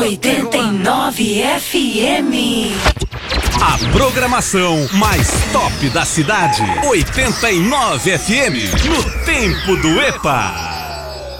89 FM. A programação mais top da cidade. 89 FM, no tempo do EPA.